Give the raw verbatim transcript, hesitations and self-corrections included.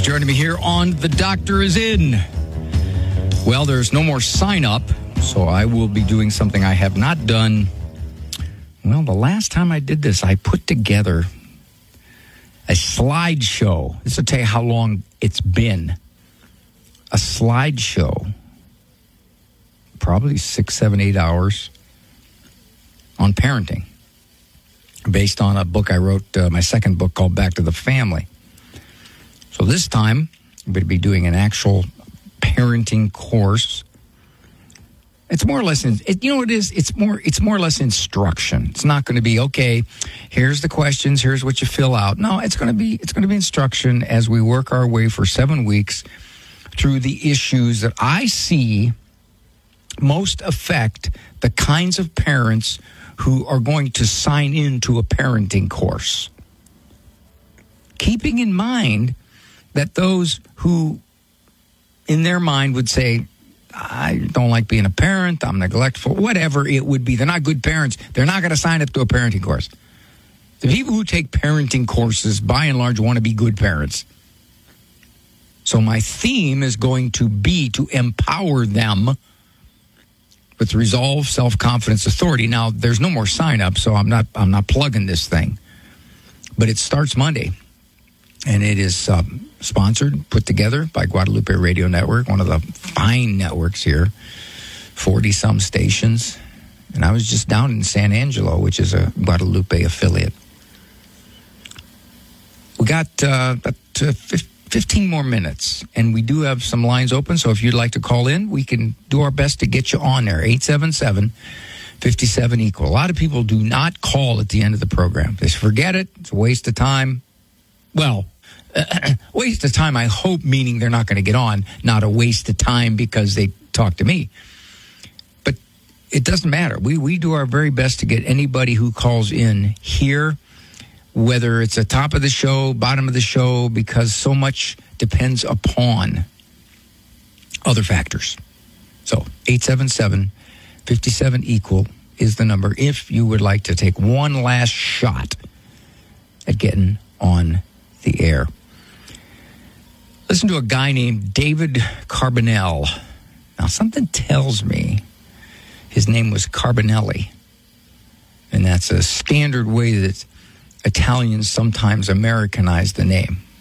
joining me here on The Doctor Is In. Well, there's no more sign up, so I will be doing something I have not done. Well, the last time I did this, I put together a slideshow. This will tell you how long it's been. A slideshow, probably six, seven, eight hours on parenting, based on a book I wrote, uh, my second book called Back to the Family. So this time, I'm going to be doing an actual parenting course. It's more or less, in, it, you know what it is? It's more, it's more or less instruction. It's not going to be, okay, here's the questions, here's what you fill out. No, it's going to be, it's going to be instruction as we work our way for seven weeks through the issues that I see most affect the kinds of parents who are going to sign into a parenting course. Keeping in mind that those who, in their mind, would say, I don't like being a parent, I'm neglectful, whatever it would be. They're not good parents. They're not going to sign up to a parenting course. The people who take parenting courses, by and large, want to be good parents. So my theme is going to be to empower them with resolve, self-confidence, authority. Now, there's no more sign-up, so I'm not I'm not plugging this thing. But it starts Monday, and it is um, sponsored, put together by Guadalupe Radio Network, one of the fine networks here, forty-some stations. And I was just down in San Angelo, which is a Guadalupe affiliate. We got uh, about uh, fifteen more minutes, and we do have some lines open, so if you'd like to call in, we can do our best to get you on there. eight seven seven, five seven, equal. A lot of people do not call at the end of the program. They forget it. It's a waste of time. Well, waste of time, I hope, meaning they're not going to get on, not a waste of time because they talk to me. But it doesn't matter. We we do our very best to get anybody who calls in here, whether it's the top of the show, bottom of the show, because so much depends upon other factors. So eight seven seven, five seven, equal is the number if you would like to take one last shot at getting on the air. Listen to a guy named David Carbonell. Now, something tells me his name was Carbonelli, and that's a standard way that Italians sometimes Americanize the name.